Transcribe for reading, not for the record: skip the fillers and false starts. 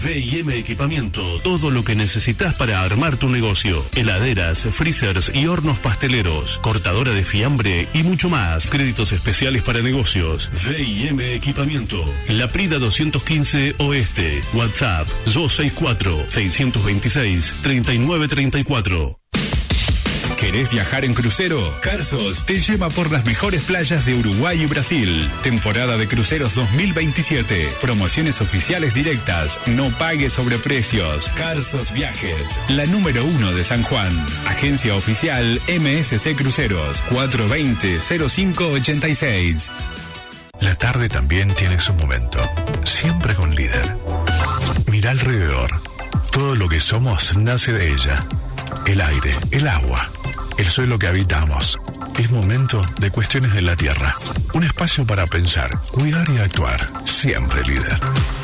V&M Equipamiento, todo lo que necesitas para armar tu negocio. Heladeras, freezers y hornos pasteleros, cortadora de fiambre y mucho más. Créditos especiales para negocios. V&M Equipamiento. La Prida 215 Oeste. WhatsApp 264-626-3934. ¿Querés viajar en crucero? Carsos te lleva por las mejores playas de Uruguay y Brasil. Temporada de cruceros 2027. Promociones oficiales directas. No pagues sobreprecios. Carsos Viajes. La número 1 de San Juan. Agencia oficial MSC Cruceros. 420-0586. La tarde también tiene su momento. Siempre con Líder. Mira alrededor. Todo lo que somos nace de ella. El aire, el agua, el suelo que habitamos. Es momento de cuestiones de la tierra. Un espacio para pensar, cuidar y actuar. Siempre Líder.